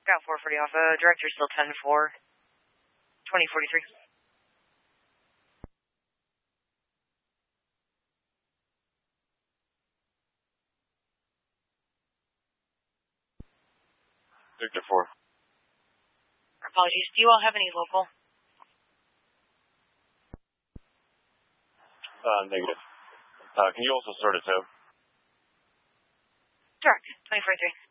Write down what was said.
Scout 440 Alpha. Director still 10-4. 2043. Victor 4. Apologies. Do you all have any local? Negative. Can you also start a tow? Direct. 2043.